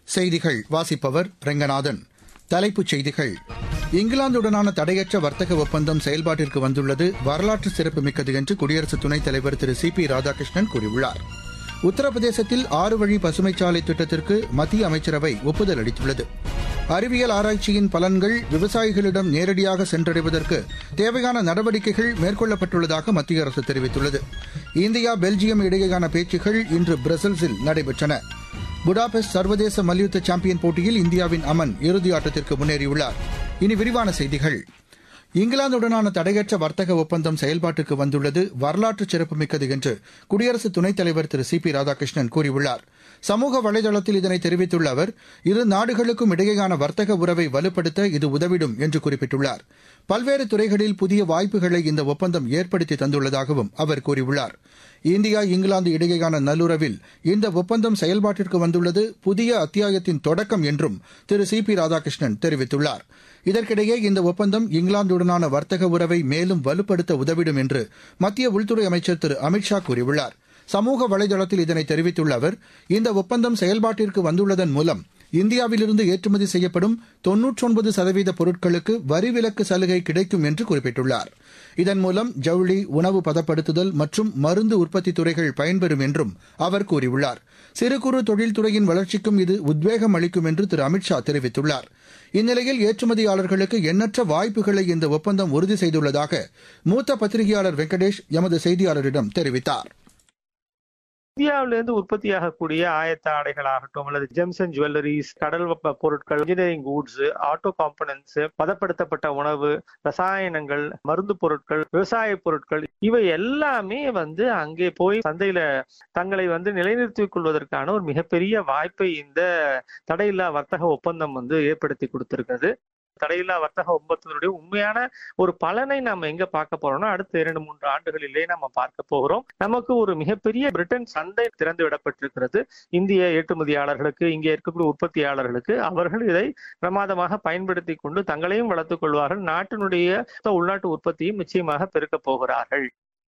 செய்திகள் வாசிப்பவர் ரெங்கநாதன். தலைப்புச் செய்திகள். இங்கிலாந்துடனான தடையற்ற வர்த்தக ஒப்பந்தம் செயல்பாட்டிற்கு வந்துள்ளது வரலாற்று சிறப்புமிக்கது என்று குடியரசு துணைத் தலைவர் திரு சி.பி. ராதாகிருஷ்ணன் கூறியுள்ளார். உத்தரப்பிரதேசத்தில் 6 வழி பசுமைச்சாலை திட்டத்திற்கு மத்திய அமைச்சரவை ஒப்புதல் அளித்துள்ளது. அறிவியல் ஆராய்ச்சியின் பலன்கள் விவசாயிகளிடம் நேரடியாக சென்றடைவதற்கு தேவையான நடவடிக்கைகள் மேற்கொள்ளப்பட்டுள்ளதாக மத்திய அரசு தெரிவித்துள்ளது. இந்தியா பெல்ஜியம் இடையேயான பேச்சுக்கள் இன்று பிரசல்ஸில் நடைபெற்றன. புடாபெஸ்ட் சர்வதேச மல்யுத்த சாம்பியன் போட்டியில் இந்தியாவின் அமன் இறுதி ஆட்டத்திற்கு முன்னேறியுள்ளார். இனி விரிவான செய்திகள். இங்கிலாந்துடனான தடையற்ற வர்த்தக ஒப்பந்தம் செயல்பாட்டுக்கு வந்துள்ளது வரலாற்று சிறப்புமிக்கது என்று குடியரசு துணைத் தலைவர் திரு சி.பி. ராதாகிருஷ்ணன் கூறியுள்ளார். சமூக வலைதளத்தில் இதனை தெரிவித்துள்ள அவர், இரு நாடுகளுக்கும் இடையேயான வர்த்தக உறவை வலுப்படுத்த இது உதவிடும் என்று குறிப்பிட்டுள்ளார். பல்வேறு துறைகளில் புதிய வாய்ப்புகளை இந்த ஒப்பந்தம் ஏற்படுத்தி தந்துள்ளதாகவும் அவர் கூறியுள்ளார். இந்தியா இங்கிலாந்து இடையேயான நல்லுறவில் இந்த ஒப்பந்தம் செயல்பாட்டிற்கு வந்துள்ளது புதிய அத்தியாயத்தின் தொடக்கம் என்றும் திரு சி.பி. ராதாகிருஷ்ணன் தெரிவித்துள்ளார். இதற்கிடையே இந்த ஒப்பந்தம் இங்கிலாந்துடனான வர்த்தக உறவை மேலும் வலுப்படுத்த உதவிடும் என்று மத்திய உள்துறை அமைச்சர் திரு அமித் ஷா கூறியுள்ளார். சமூக வலைதளத்தில் இதனை தெரிவித்துள்ள அவர், இந்த ஒப்பந்தம் செயல்பாட்டிற்கு வந்துள்ளதன் மூலம் இந்தியாவிலிருந்து ஏற்றுமதி செய்யப்படும் 99% பொருட்களுக்கு வரி விலக்கு சலுகை கிடைக்கும் என்று குறிப்பிட்டுள்ளார். இதன் மூலம் ஜவுளி, உணவு பதப்படுத்துதல் மற்றும் மருந்து உற்பத்தி துறைகள் பயன்பெறும் என்றும் அவர் கூறியுள்ளார். சிறு குறு தொழில்துறையின் வளர்ச்சிக்கும் இது உத்வேகம் அளிக்கும் என்று திரு அமித் ஷா தெரிவித்துள்ளார். இந்நிலையில் ஏற்றுமதியாளர்களுக்கு எண்ணற்ற வாய்ப்புகளை இந்த ஒப்பந்தம் உறுதி செய்துள்ளதாக மூத்த பத்திரிகையாளர் வெங்கடேஷ் எமது செய்தியாளரிடம் தெரிவித்தார். இந்தியாவிலிருந்து உற்பத்தியாகக்கூடிய ஆயத்த ஆடைகள் ஆகட்டும் அல்லது ஜெம்ஸ் அண்ட் ஜுவல்லரிஸ், கடல் பொருட்கள், இன்ஜினியரிங் கூட்ஸ், ஆட்டோ காம்பனன்ட்ஸ், பதப்படுத்தப்பட்ட உணவு, ரசாயனங்கள், மருந்து பொருட்கள், விவசாய பொருட்கள், இவை எல்லாமே அங்கே போய் சந்தையில தங்களை நிலைநிறுத்திக் கொள்வதற்கான ஒரு மிகப்பெரிய வாய்ப்பை இந்த தடையில்லா வர்த்தக ஒப்பந்தம் ஏற்படுத்தி கொடுத்திருக்கிறது. தடையில்லா வர்த்தக ஒப்பந்தத்தினுடைய உண்மையான ஒரு பலனை நம்ம எங்க பார்க்க போறோம்னா அடுத்த 2-3 ஆண்டுகளிலே நம்ம பார்க்க போகிறோம். நமக்கு ஒரு மிகப்பெரிய பிரிட்டன் சந்தை திறந்து விடப்பட்டிருக்கிறது. இந்திய ஏற்றுமதியாளர்களுக்கு, இங்கே இருக்கக்கூடிய உற்பத்தியாளர்களுக்கு. அவர்கள் இதை பிரமாதமாக பயன்படுத்தி கொண்டு தங்களையும் வளர்த்துக் கொள்வார்கள். நாட்டினுடைய உள்நாட்டு உற்பத்தியும் நிச்சயமாக பெருக்கப் போகிறார்கள்.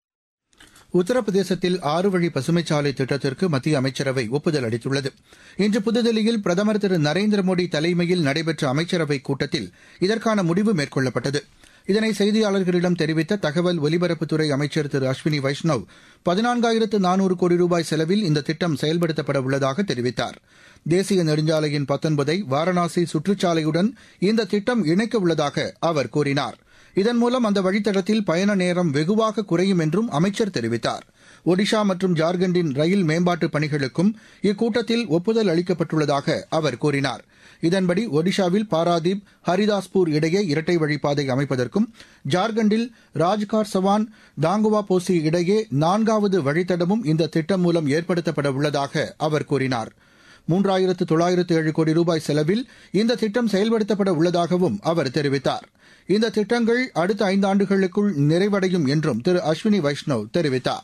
உத்தரப்பிரதேசத்தில் 6 வழி பசுமைச்சாலை திட்டத்திற்கு மத்திய அமைச்சரவை ஒப்புதல் அளித்துள்ளது. இன்று புதுதில்லியில் பிரதமர் திரு நரேந்திர மோடி தலைமையில் நடைபெற்ற அமைச்சரவைக் கூட்டத்தில் இதற்கான முடிவு மேற்கொள்ளப்பட்டது. இதனை செய்தியாளர்களிடம் தெரிவித்த தகவல் ஒலிபரப்புத்துறை அமைச்சர் திரு அஸ்வினி வைஷ்ணவ், 14,400 கோடி ரூபாய் செலவில் இந்த திட்டம் செயல்படுத்தப்பட உள்ளதாக தெரிவித்தார். தேசிய நெடுஞ்சாலையின் 19ஐ வாரணாசி சுற்றுச்சாலையுடன் இந்த திட்டம் இணைக்க உள்ளதாக அவர் கூறினார். இதன் மூலம் அந்த வழித்தடத்தில் பயண நேரம் வெகுவாக குறையும் என்றும் அமைச்சர் தெரிவித்தார். ஒடிஷா மற்றும் ஜார்க்கண்டின் ரயில் மேம்பாட்டு பணிகளுக்கும் இக்கூட்டத்தில் ஒப்புதல் அளிக்கப்பட்டுள்ளதாக அவர் கூறினார். இதன்படி ஒடிஷாவில் பாராதீப், ஹரிதாஸ்பூர் இடையே இரட்டை வழிப்பாதை அமைப்பதற்கும், ஜார்க்கண்டில் ராஜ்கார் சவான், தாங்குவா போசி இடையே 4வது வழித்தடமும் இந்த திட்டம் மூலம் ஏற்படுத்தப்பட உள்ளதாக அவர் கூறினார். 3,907 கோடி ரூபாய் செலவில் இந்த திட்டம் செயல்படுத்தப்பட உள்ளதாகவும் அவர் தெரிவித்தார். இந்த திட்டங்கள் அடுத்த 5 ஆண்டுகளுக்குள் நிறைவடையும் என்றும் திரு அஸ்வினி வைஷ்ணவ் தெரிவித்தார்.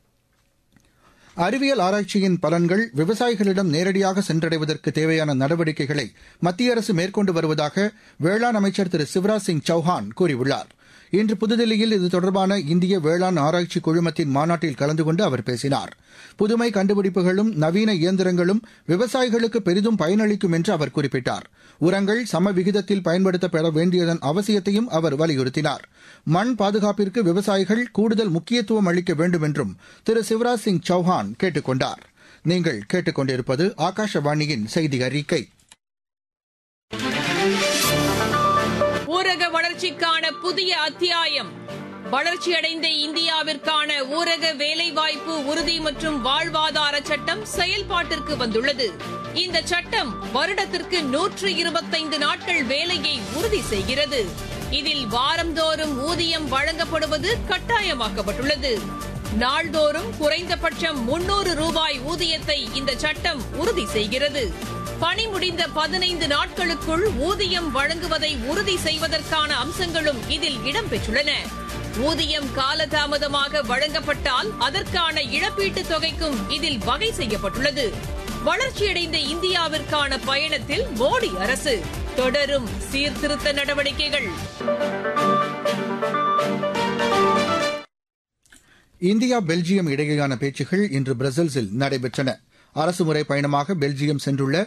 அறிவியல் ஆராய்ச்சியின் பலன்கள் விவசாயிகளிடம் நேரடியாக சென்றடைவதற்கு தேவையான நடவடிக்கைகளை மத்திய அரசு மேற்கொண்டு வருவதாக வேளாண் அமைச்சர் திரு சிவராஜ் சிங் சௌஹான் கூறியுள்ளார். இன்று புதுதில்லியில் இது தொடர்பான இந்திய வேளாண் ஆராய்ச்சி குழுமத்தின் மாநாட்டில் கலந்து கொண்டு அவர் பேசினார். புதுமை கண்டுபிடிப்புகளும் நவீன இயந்திரங்களும் விவசாயிகளுக்கு பெரிதும் பயனளிக்கும் என்று அவர் குறிப்பிட்டார். உரங்கள் சம விகிதத்தில் பயன்படுத்தப்பட வேண்டியதன் அவசியத்தையும் அவர் வலியுறுத்தினார். மண் பாதுகாப்பிற்கு விவசாயிகள் கூடுதல் முக்கியத்துவம் அளிக்க வேண்டும் என்றும் திரு சிவராஜ் சிங் சௌஹான் கேட்டுக் கொண்டார். நீங்கள் கேட்டுக் கொண்டிருப்பது ஆகாஷவாணியின் செய்தி அறிக்கை. ஊரக வளர்ச்சிக்கான புதிய அத்தியாயம். வளர்ச்சியடைந்த இந்தியாவிற்கான ஊரக வேலைவாய்ப்பு உறுதி மற்றும் வாழ்வாதார சட்டம் செயல்பாட்டிற்கு வந்துள்ளது. இந்த சட்டம் வருடத்திற்கு 125 நாட்கள் வேலையை உறுதி செய்கிறது. இதில் வாரந்தோறும் ஊதியம் வழங்கப்படுவது கட்டாயமாக்கப்பட்டுள்ளது. நாள்தோறும் குறைந்தபட்சம் 300 ரூபாய் ஊதியத்தை இந்த சட்டம் உறுதி செய்கிறது. பணி முடிந்த 15 நாட்களுக்குள் ஊதியம் வழங்குவதை உறுதி செய்வதற்கான அம்சங்களும் இதில் இடம்பெற்றுள்ளன. ஊதியம் காலதாமதமாக வழங்கப்பட்டால் அதற்கான இழப்பீட்டுத் தொகைக்கும் இதில் வகை செய்யப்பட்டுள்ளது. வளர்ச்சியடைந்த இந்தியாவிற்கான பயணத்தில் மோடி அரசு தொடரும் சீர்திருத்த நடவடிக்கைகள். இந்தியா பெல்ஜியம் இடையேயான பேச்சுக்கள் இன்று பிரசல்ஸில் நடைபெற்றன. அரசுமுறை பயணமாக பெல்ஜியம் சென்றுள்ள